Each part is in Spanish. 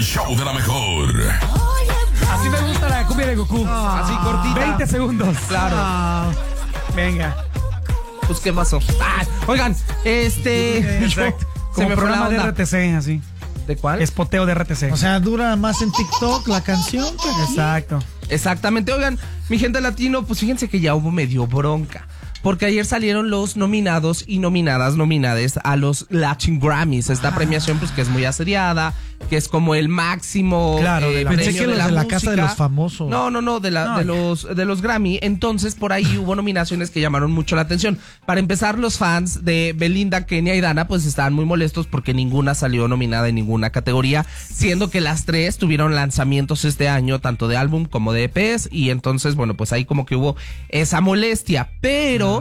show de la mejor. Así me gusta la cumbia de Goku. Así cortita. 20 segundos. Claro. Venga. Pues, ¿qué pasó? Oigan, Exacto. Se Como me fue la programa de onda. RTC, así. ¿De cuál? Espoteo de RTC. O sea, dura más en TikTok la canción. Exacto. Exactamente. Oigan, mi gente latino, pues fíjense que ya hubo medio bronca. Porque ayer salieron los nominados y nominades a los Latin Grammys. Esta premiación, pues, que es muy asediada, que es como el máximo. Claro, premio Pensé que de los la de la música. casa de los famosos. No, de los Grammy. Entonces, por ahí hubo nominaciones que llamaron mucho la atención. Para empezar, los fans de Belinda, Kenia y Dana, pues estaban muy molestos porque ninguna salió nominada en ninguna categoría, siendo que las tres tuvieron lanzamientos este año, tanto de álbum como de EPs, y entonces, bueno, pues ahí como que hubo esa molestia. Pero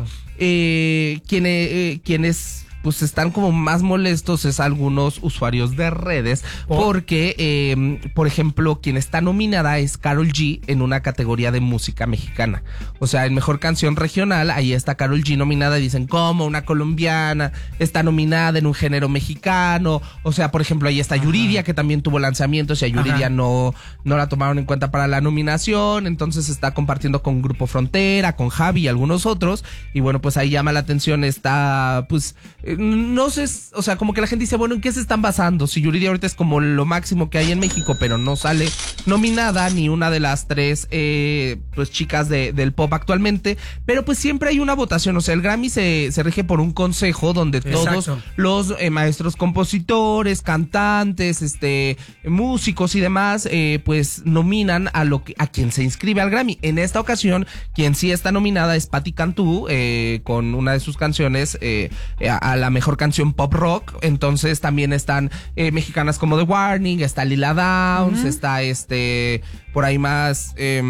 quienes pues están como más molestos es algunos usuarios de redes, porque, por ejemplo, quien está nominada es Karol G en una categoría de música mexicana. O sea, en mejor canción regional, ahí está Karol G nominada y dicen, ¿cómo una colombiana está nominada en un género mexicano? O sea, por ejemplo, ahí está Yuridia, que también tuvo lanzamientos y a Yuridia no la tomaron en cuenta para la nominación, entonces está compartiendo con Grupo Frontera, con Javi y algunos otros, y bueno, pues ahí llama la atención esta, pues, no sé, o sea, como que la gente dice, bueno, ¿en qué se están basando? Si Yuridia ahorita es como lo máximo que hay en México, pero no sale nominada ni una de las tres, pues, chicas del pop actualmente, pero pues siempre hay una votación, o sea, el Grammy se rige por un consejo donde todos los maestros compositores, cantantes, músicos y demás, pues nominan a quien se inscribe al Grammy. En esta ocasión, quien sí está nominada es Patti Cantú, con una de sus canciones, a la mejor canción pop rock. Entonces también están mexicanas como The Warning, está Lila Downs, está por ahí más,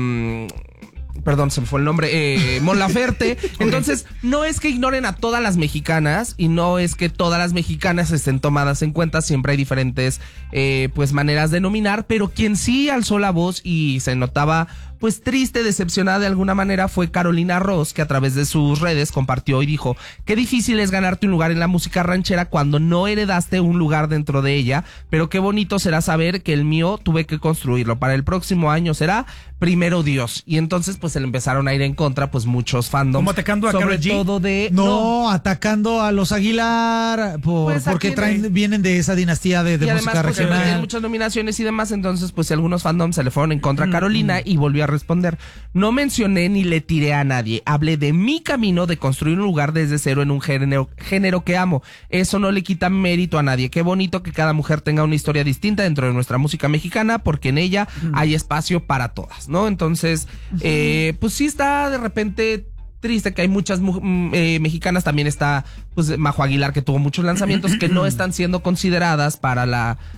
perdón, se me fue el nombre, Mon Laferte. Entonces, no es que ignoren a todas las mexicanas y no es que todas las mexicanas estén tomadas en cuenta, siempre hay diferentes pues maneras de nominar, pero quien sí alzó la voz y se notaba pues triste, decepcionada de alguna manera fue Carolina Ross, que a través de sus redes compartió y dijo, qué difícil es ganarte un lugar en la música ranchera cuando no heredaste un lugar dentro de ella, pero qué bonito será saber que el mío tuve que construirlo, para el próximo año será primero Dios. Y entonces pues se le empezaron a ir en contra pues muchos fandoms. ¿Cómo atacando a sobre Karol G? todo de... No, atacando a los Aguilar Pues porque aquí vienen de esa dinastía de y música además porque tienen regional. muchas nominaciones y demás, entonces pues algunos fandoms se le fueron en contra a Carolina y volvió a responder, no mencioné ni le tiré a nadie, hablé de mi camino de construir un lugar desde cero en un género que amo, eso no le quita mérito a nadie, qué bonito que cada mujer tenga una historia distinta dentro de nuestra música mexicana, porque en ella hay espacio para todas, ¿no? Entonces, pues sí está de repente triste que hay muchas mexicanas, también está pues Majo Aguilar, que tuvo muchos lanzamientos que no están siendo consideradas para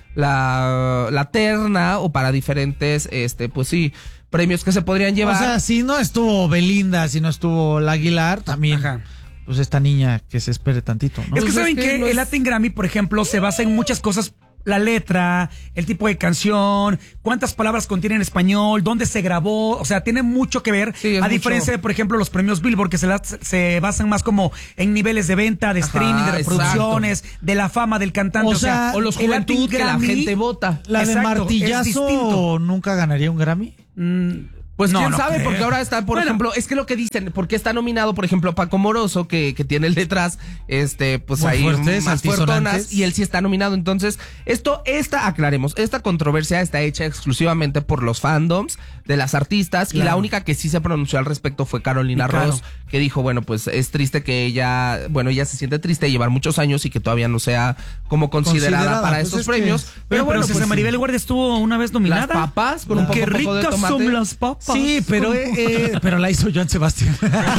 la terna o para diferentes pues sí, premios que se podrían llevar. O sea, si no estuvo Belinda, si no estuvo la Aguilar, también pues esta niña que se espere tantito, ¿no? Es que Pues saben es que que no es- el Latin Grammy, por ejemplo, se basa en muchas cosas. La letra, el tipo de canción, cuántas palabras contiene en español, dónde se grabó, o sea, tiene mucho que ver, Sí, es a diferencia de, por ejemplo, los premios Billboard, que se basan más como en niveles de venta, de streaming, de reproducciones, de la fama del cantante, O sea, o los el Latin juventud que la Grammy, gente vota. La de Exacto, es Martillazo distinto. nunca ganaría un Grammy. Pues No, quién no sabe, creo. porque ahora está, por ejemplo, es que lo que dicen, porque está nominado, por ejemplo, Paco Moroso, que tiene letras, pues Muy ahí fuertes, más fuertonas, altisonantes. y él sí está nominado. Entonces, aclaremos, esta controversia está hecha exclusivamente por los fandoms de las artistas, y la única que sí se pronunció al respecto fue Carolina Ross, que dijo, bueno, pues es triste que ella se siente triste de llevar muchos años y que todavía no sea como considerada para pues estos es que- premios. Pero bueno, pues, César Maribel Guardia estuvo una vez nominada. las papas con un Qué poco de ricas tomate. son las papas. Sí, pero la hizo Joan Sebastián.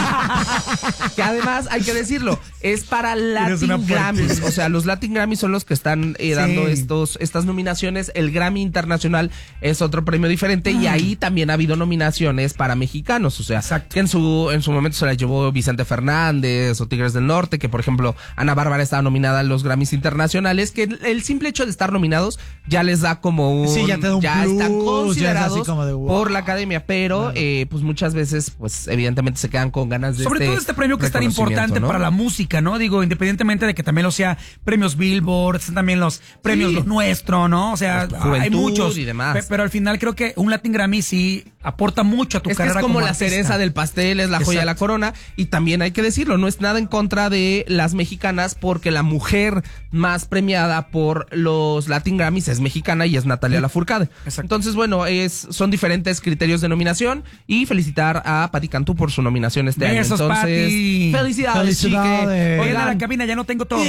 Que además, hay que decirlo, es para Eres una Latin fuerte. Grammys. O sea, los Latin Grammys son los que están dando estas nominaciones. El Grammy Internacional es otro premio diferente y ahí también ha habido nominaciones para mexicanos. O sea, que en su momento se la llevó Vicente Fernández o Tigres del Norte, que por ejemplo Ana Bárbara estaba nominada en los Grammys Internacionales, que el simple hecho de estar nominados ya les da como un... Sí, ya te da un ya plus, están ya es así considerados como de, wow. por la academia, pero pues muchas veces, pues evidentemente se quedan con ganas de sobre todo este premio que es tan importante, ¿no?, para la música, ¿no? Digo, independientemente de que también lo sea premios Billboard, están también los premios Lo Nuestro, ¿no? O sea, hay muchos y demás. Pero al final creo que un Latin Grammy sí aporta mucho a tu carrera. Es como la artista. cereza del pastel, es la joya de la corona. Y también hay que decirlo, no es nada en contra de las mexicanas, porque la mujer más premiada por los Latin Grammys es mexicana y es Natalia Lafourcade. Exacto. Entonces, bueno, son diferentes criterios de nominación, y felicitar a Pati Cantú por su nominación este año. Besos, Entonces, Pati. felicidades, chique. Oigan, a la cabina ya no tengo todo.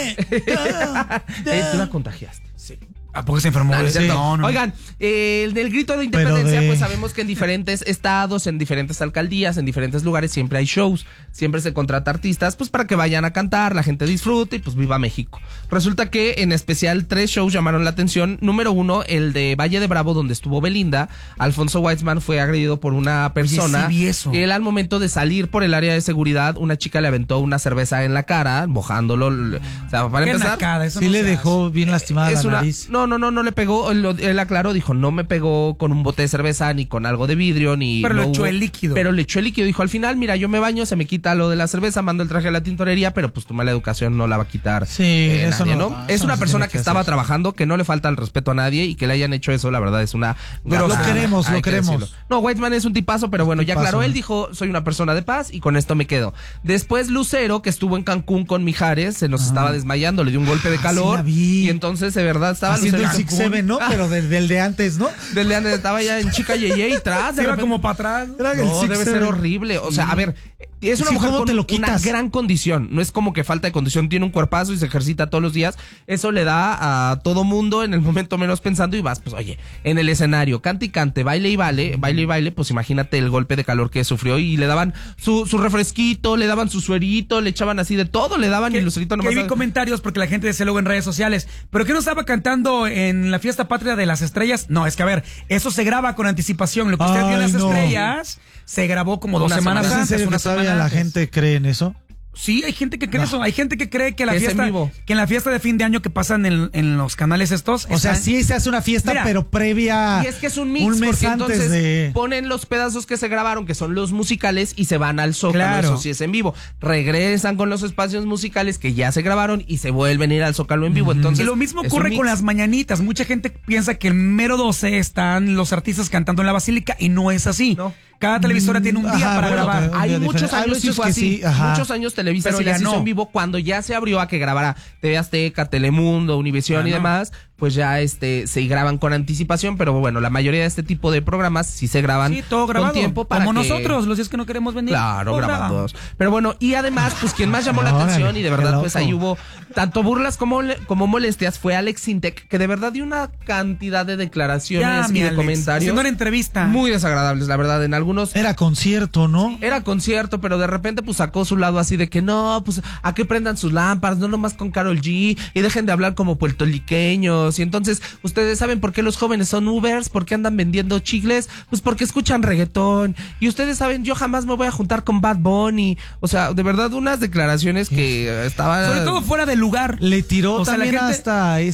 Tú la contagiaste. Sí. ¿A poco se enfermó? No. Oigan, el del grito de independencia, Pero pues sabemos que en diferentes estados, en diferentes alcaldías, en diferentes lugares siempre hay shows, siempre se contrata artistas, pues para que vayan a cantar, la gente disfrute y pues viva México. Resulta que en especial 3 shows llamaron la atención. Número 1, el de Valle de Bravo, donde estuvo Belinda. Alfonso Weitzman fue agredido por una persona. Oye, sí vi eso. Que él, al momento de salir por el área de seguridad, una chica le aventó una cerveza en la cara, mojándolo. O sea, para Qué empezar, nacada, eso Sí no le se dejó bien lastimada la nariz. No le pegó. Él aclaró, dijo, no me pegó con un bote de cerveza ni con algo de vidrio, ni. Pero no le echó hubo- el líquido. Pero le echó el líquido. Dijo, al final, mira, yo me baño, se me quita lo de la cerveza, mando el traje a la tintorería, pero pues tu mala educación no la va a quitar. Sí, eso nadie, no- ¿no? eso Es una no se persona tiene que que estaba hacer. trabajando, que no le falta el respeto a nadie, y que le hayan hecho eso, la verdad, es una. Lo queremos, Hay lo que queremos. decirlo. No, Whiteman es un tipazo, pero bueno, ya Tipazo, aclaró. Él ¿no? dijo, soy una persona de paz y con esto me quedo. Después Lucero, que estuvo en Cancún con Mijares, se nos estaba desmayando, le dio un golpe de calor. la vi. Y entonces, de verdad, estaba Haciendo el Lucero en 6-7, ¿no? Cancún. Pero del de antes, ¿no? Desde antes estaba ya en Chica Yeye y tras. Se iba como para atrás. Era el No, debe 6-7. ser horrible. O sea, a ver, es una Sí, mujer ¿cómo con te lo una quitas? gran condición. No es como que falta de condición, tiene un cuerpazo y se ejercita todos los días. Eso le da a todo mundo en el momento menos pensando, y vas, pues oye, en el escenario, cante y cante, baile y baile, pues imagínate el golpe de calor que sufrió, y le daban su refresquito, le daban su suerito, le echaban así de todo, le daban, y Lucerito Que nomás. vi comentarios porque la gente decía luego en redes sociales, ¿pero qué no estaba cantando en la fiesta patria de las estrellas? No, es que a ver, eso se graba con anticipación. Lo que usted vio en Ay, las no. estrellas se grabó como 2 Una semanas semana. ¿Es en antes. serio Una que todavía semana la antes. gente cree en eso? Sí, hay gente que cree eso. Hay gente que cree que la Que es en fiesta, vivo. que en la fiesta de fin de año que pasan en los canales estos. O sea, están- sí se hace una fiesta, Mira, pero previa. Y es que es un mix, un mes porque antes entonces de. ponen los pedazos que se grabaron, que son los musicales, y se van al Zócalo, Claro. eso sí es en vivo. Regresan con los espacios musicales que ya se grabaron y se vuelven a ir al Zócalo en vivo. Entonces, Y lo mismo es un ocurre mix. con las mañanitas. Mucha gente piensa que el mero 12 están los artistas cantando en la basílica y no es así. No. Cada televisora tiene un día Ajá, para bueno, grabar. un día Hay diferente. muchos Hay años sí muchos fue que así. sí, ajá. Muchos años Televisa Pero sí ya las hizo no. en vivo. Cuando ya se abrió a que grabara TV Azteca, Telemundo, Univisión Ya y no. demás, pues ya se graban con anticipación. Pero bueno, la mayoría de este tipo de programas sí se graban Sí, todo grabado. con tiempo para Como que- nosotros, los días que no queremos venir. Claro, todo grabados. Pero bueno, y además, pues quien más llamó la Órale, atención, y de qué verdad, pues loco. ahí hubo tanto burlas como molestias, fue Alex Sintek, que de verdad dio una cantidad de declaraciones Ya, y mi de Alex, comentarios haciendo una entrevista. muy desagradables, la verdad. En algunos Era concierto, ¿no? era concierto, pero de repente pues sacó su lado así de que no, pues a que prendan sus lámparas, no nomás con Karol G, y dejen de hablar como puertorriqueños. Y entonces, ustedes saben por qué los jóvenes son Ubers, por qué andan vendiendo chicles, pues porque escuchan reggaetón. Y ustedes saben, yo jamás me voy a juntar con Bad Bunny. O sea, de verdad, unas declaraciones que estaban... Sobre todo fuera de lugar. Le tiró O sea, la también gente-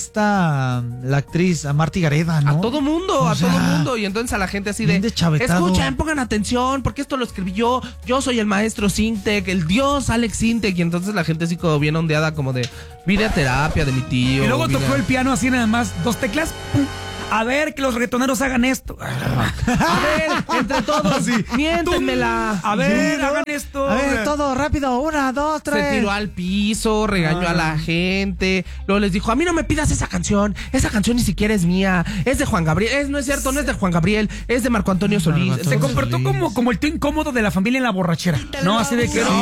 hasta la actriz, a Marty Gareda, ¿no? A todo mundo, O a sea, todo mundo. Y entonces a la gente así de, bien deschavetado. escuchen, pongan atención, porque esto lo escribí yo soy el maestro Sintek, el dios Alex Sintek. Y entonces la gente así como bien ondeada, como de, vine a terapia de mi tío. Y luego vine tocó a-". el piano así nada más, 2 teclas. ¡Pum! A ver, que los reggaetoneros hagan esto. A ver, entre todos, miéntenmela. A ver, Sí, ¿no? hagan esto. A ver, todo rápido, 1, 2, 3. Se tiró al piso, regañó a la gente. Luego les dijo, a mí no me pidas esa canción ni siquiera es mía. Es de Juan Gabriel. No es cierto, no es de Juan Gabriel. Es de Marco Antonio Solís. Marco Se Antonio comportó Solís. como el tío incómodo de la familia en la borrachera. No, así de que Pero no,